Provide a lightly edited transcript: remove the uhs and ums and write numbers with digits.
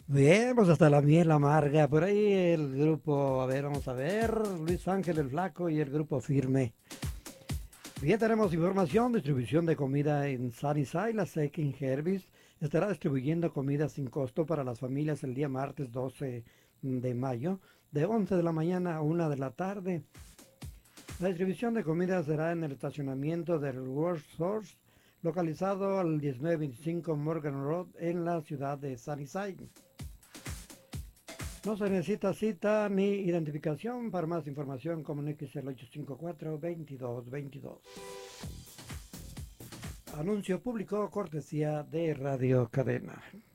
Bien, pues hasta la miel amarga. Por ahí el grupo, a ver, vamos a ver, Luis Ángel el Flaco y el grupo Firme. Bien, tenemos información, distribución de comida en Sunnyside. La Seeking Herbis estará distribuyendo comida sin costo para las familias el día martes 12 de mayo, de 11 de la mañana a 1 de la tarde. La distribución de comida será en el estacionamiento del World Source, localizado al 1925 Morgan Road en la ciudad de Sunnyside. No se necesita cita ni identificación. Para más información, comuníquese al 854-2222. Anuncio público, cortesía de Radio Cadena.